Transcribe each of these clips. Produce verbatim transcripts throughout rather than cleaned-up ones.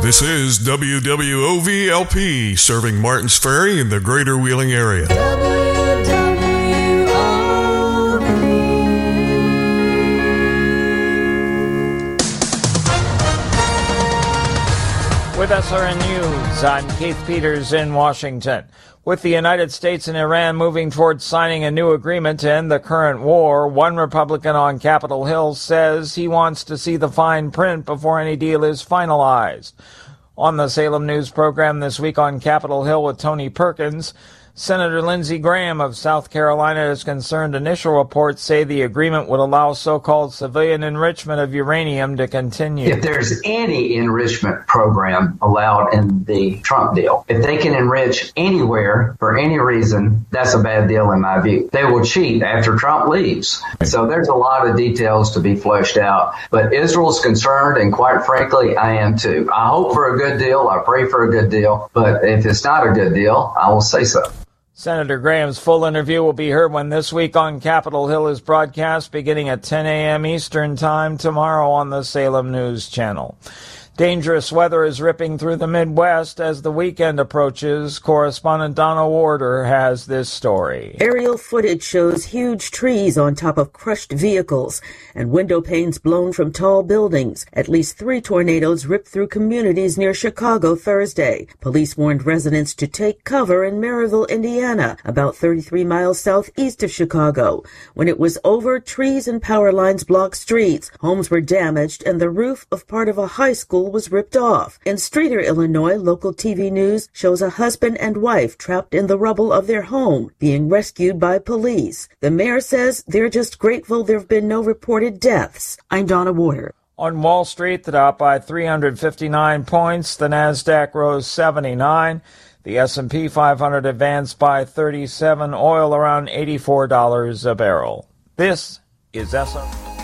This is W W O V L P, serving Martins Ferry in the greater Wheeling area. W W O V. With S R N News, I'm Keith Peters in Washington. With the United States and Iran moving towards signing a new agreement to end the current war, one Republican on Capitol Hill says he wants to see the fine print before any deal is finalized. On the Salem News program this week on Capitol Hill with Tony Perkins, Senator Lindsey Graham of South Carolina is concerned initial reports say the agreement would allow so-called civilian enrichment of uranium to continue. If there's any enrichment program allowed in the Trump deal, if they can enrich anywhere for any reason, that's a bad deal in my view. They will cheat after Trump leaves. So there's a lot of details to be fleshed out. But Israel's concerned, and quite frankly, I am too. I hope for a good deal. I pray for a good deal. But if it's not a good deal, I will say so. Senator Graham's full interview will be heard when This Week on Capitol Hill is broadcast beginning at ten a.m. Eastern Time tomorrow on the Salem News Channel. Dangerous weather is ripping through the Midwest as the weekend approaches. Correspondent Donna Warder has this story. Aerial footage shows huge trees on top of crushed vehicles and window panes blown from tall buildings. At least three tornadoes ripped through communities near Chicago Thursday. Police warned residents to take cover in Maryville, Indiana, about thirty-three miles southeast of Chicago. When it was over, trees and power lines blocked streets. Homes were damaged and the roof of part of a high school was ripped off. In Streator, Illinois, local T V news shows a husband and wife trapped in the rubble of their home, being rescued by police. The mayor says they're just grateful there have been no reported deaths. I'm Donna Warder. On Wall Street, the Dow by three hundred fifty-nine points, the Nasdaq rose seventy-nine, the S and P five hundred advanced by thirty-seven, oil around eighty-four dollars a barrel. This is S R N.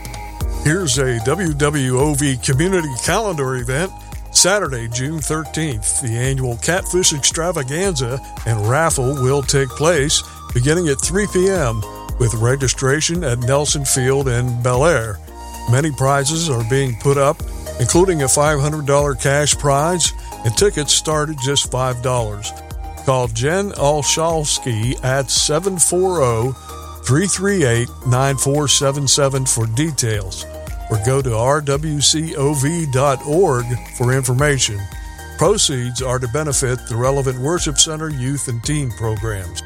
Here's a W W O V community calendar event. Saturday, June thirteenth, the annual Catfish Extravaganza and raffle will take place beginning at three p.m. with registration at Nelson Field and Bel Air. Many prizes are being put up, including a five hundred dollars cash prize, and tickets start at just five dollars. Call Jen Olszewski at seven four zero, three three eight, nine four seven seven for details, or go to r w c o v dot org for information. Proceeds are to benefit the relevant Worship Center youth and teen programs.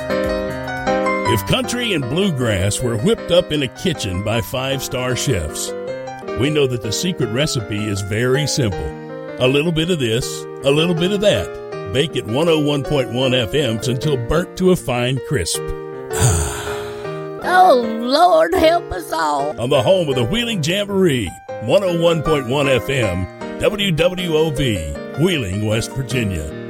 If country and bluegrass were whipped up in a kitchen by five-star chefs, we know that the secret recipe is very simple. A little bit of this, a little bit of that. Bake at one oh one point one F M until burnt to a fine crisp. Oh, Lord, help us all. On the home of the Wheeling Jamboree, one oh one point one F M, W W O V, Wheeling, West Virginia.